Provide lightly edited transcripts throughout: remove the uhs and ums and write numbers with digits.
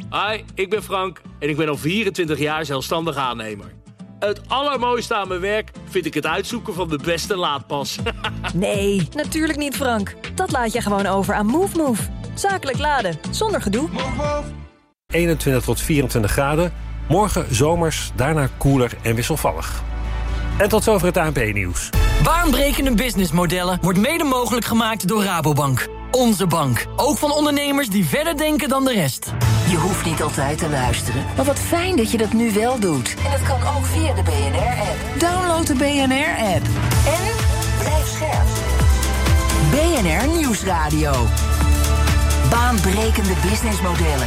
Hi, ik ben Frank en ik ben al 24 jaar zelfstandig aannemer. Het allermooiste aan mijn werk vind ik het uitzoeken van de beste laadpas. Nee, natuurlijk niet, Frank. Dat laat je gewoon over aan MoveMove. Zakelijk laden, zonder gedoe. 21 tot 24 graden. Morgen zomers, daarna koeler en wisselvallig. En tot zover het ANP-nieuws. Baanbrekende businessmodellen wordt mede mogelijk gemaakt door Rabobank. Onze bank. Ook van ondernemers die verder denken dan de rest. Je hoeft niet altijd te luisteren, maar wat fijn dat je dat nu wel doet. En dat kan ook via de BNR-app. Download de BNR-app. En blijf scherp. BNR Nieuwsradio. Baanbrekende businessmodellen.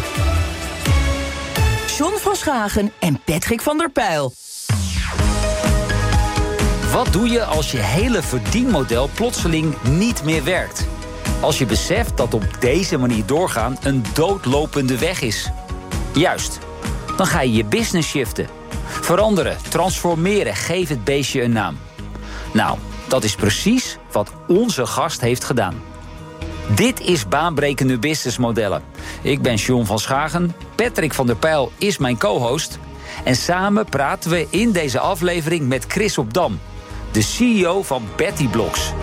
John van Schagen en Patrick van der Pijl. Wat doe je als je hele verdienmodel plotseling niet meer werkt? Als je beseft dat op deze manier doorgaan een doodlopende weg is. Juist, dan ga je je business shiften. Veranderen, transformeren, geef het beestje een naam. Nou, dat is precies wat onze gast heeft gedaan. Dit is Baanbrekende businessmodellen. Ik ben John van Schagen, Patrick van der Pijl is mijn co-host. En samen praten we in deze aflevering met Chris op Dam, de CEO van BettyBlocks.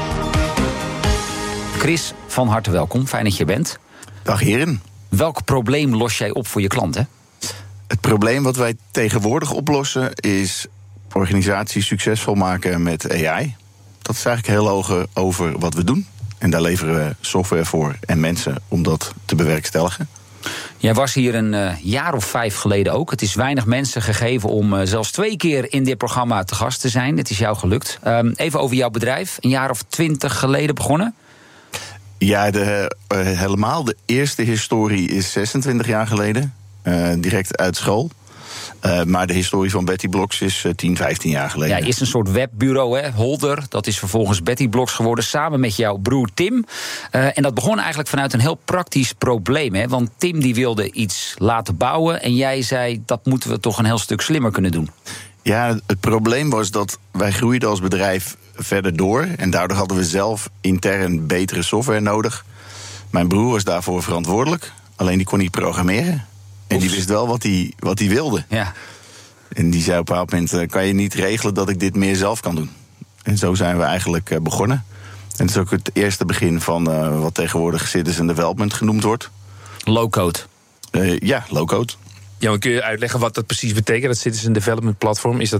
Chris, van harte welkom. Fijn dat je bent. Dag heren. Welk probleem los jij op voor je klanten? Het probleem wat wij tegenwoordig oplossen is organisaties succesvol maken met AI. Dat is eigenlijk heel hoog over wat we doen. En daar leveren we software voor en mensen om dat te bewerkstelligen. Jij was hier een jaar of 5 geleden ook. Het is weinig mensen gegeven om zelfs 2 keer in dit programma te gast te zijn. Het is jou gelukt. Even over jouw bedrijf. Een jaar of 20 geleden begonnen. Ja, helemaal de eerste historie is 26 jaar geleden. Direct uit school. Maar de historie van BettyBlocks is 10, 15 jaar geleden. Ja, is een soort webbureau, hè? Holder. Dat is vervolgens BettyBlocks geworden, samen met jouw broer Tim. En dat begon eigenlijk vanuit een heel praktisch probleem, hè? Want Tim die wilde iets laten bouwen en jij zei, dat moeten we toch een heel stuk slimmer kunnen doen. Ja, het probleem was dat wij groeiden als bedrijf verder door. En daardoor hadden we zelf intern betere software nodig. Mijn broer was daarvoor verantwoordelijk. Alleen die kon niet programmeren. En die wist wel wat hij wilde. Ja. En die zei op een bepaald moment, kan je niet regelen dat ik dit meer zelf kan doen? En zo zijn we eigenlijk begonnen. En het is ook het eerste begin van wat tegenwoordig citizen development genoemd wordt. Low-code. Ja, low-code. Ja, maar kun je uitleggen wat dat precies betekent, dat Citizen Development Platform? Is dat,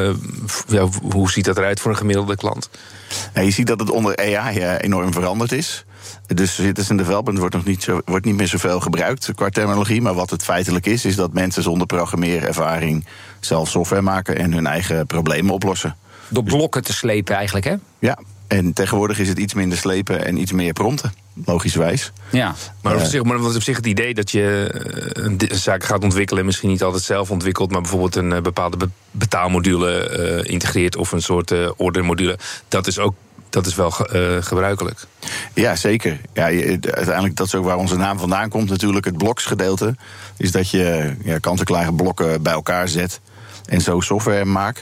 hoe ziet dat eruit voor een gemiddelde klant? Nou, je ziet dat het onder AI enorm veranderd is. Dus Citizen Development wordt niet meer zoveel gebruikt qua terminologie. Maar wat het feitelijk is dat mensen zonder programmeerervaring zelf software maken en hun eigen problemen oplossen. Door blokken te slepen eigenlijk, hè? Ja, en tegenwoordig is het iets minder slepen en iets meer prompten, logischwijs. Ja. Maar op zich het idee dat je een zaak gaat ontwikkelen, en misschien niet altijd zelf ontwikkelt, maar bijvoorbeeld een bepaalde betaalmodule integreert of een soort ordermodule, dat is wel gebruikelijk. Ja, zeker. Ja, uiteindelijk, dat is ook waar onze naam vandaan komt natuurlijk. Het bloksgedeelte is dat je kant-en-klare blokken bij elkaar zet en zo software maakt.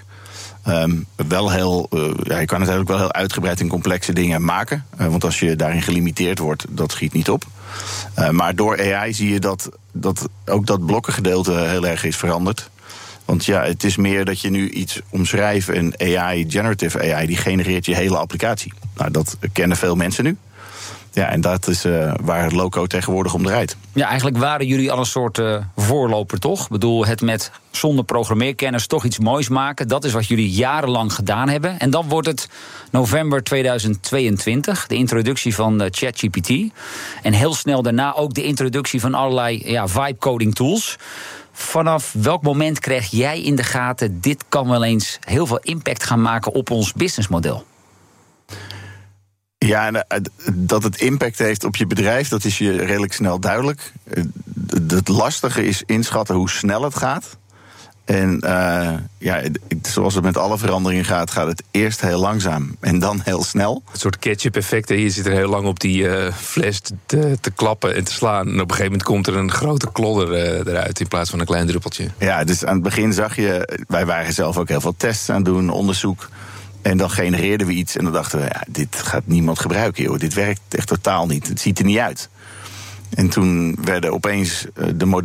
Je kan natuurlijk wel heel uitgebreid en complexe dingen maken. Want als je daarin gelimiteerd wordt, dat schiet niet op. Maar door AI zie je dat ook dat blokkengedeelte heel erg is veranderd. Want ja, het is meer dat je nu iets omschrijft en AI, generative AI, die genereert je hele applicatie. Nou, dat kennen veel mensen nu. Ja, en dat is waar het low-code tegenwoordig om draait. Ja, eigenlijk waren jullie al een soort voorloper, toch? Ik bedoel, het met zonder programmeerkennis toch iets moois maken. Dat is wat jullie jarenlang gedaan hebben. En dan wordt het november 2022, de introductie van ChatGPT. En heel snel daarna ook de introductie van allerlei vibe-coding tools. Vanaf welk moment kreeg jij in de gaten, dit kan wel eens heel veel impact gaan maken op ons businessmodel? Ja, dat het impact heeft op je bedrijf, dat is je redelijk snel duidelijk. Het lastige is inschatten hoe snel het gaat. En zoals het met alle veranderingen gaat het eerst heel langzaam en dan heel snel. Een soort ketchup-effect. Je zit er heel lang op die fles te klappen en te slaan. En op een gegeven moment komt er een grote klodder eruit in plaats van een klein druppeltje. Ja, dus aan het begin zag je, wij waren zelf ook heel veel tests aan het doen, onderzoek. En dan genereerden we iets en dan dachten we, dit gaat niemand gebruiken, joh. Dit werkt echt totaal niet. Het ziet er niet uit. En toen werden opeens de modellen